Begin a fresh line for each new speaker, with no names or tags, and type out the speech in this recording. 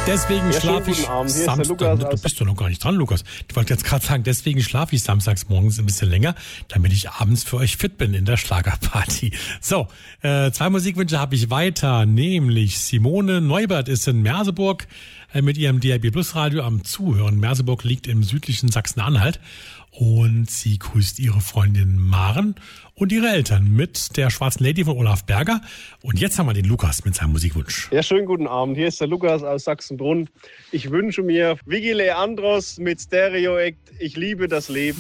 Deswegen schlafe ich Samstag. Du bist doch noch gar nicht dran, Lukas. Ich wollte jetzt gerade sagen, deswegen schlafe ich samstags morgens ein bisschen länger, damit ich abends für euch fit bin in der Schlagerparty. So, 2 Musikwünsche habe ich weiter, nämlich Simone Neubert ist in Merseburg mit ihrem DAB Plus Radio am Zuhören. Merseburg liegt im südlichen Sachsen-Anhalt und sie grüßt ihre Freundin Maren und ihre Eltern mit der Schwarzen Lady von Olaf Berger. Und jetzt haben wir den Lukas mit seinem Musikwunsch.
Ja, schönen guten Abend. Hier ist der Lukas aus Sachsenbrunn. Ich wünsche mir Vicky Leandros mit Stereo Act. Ich liebe das Leben.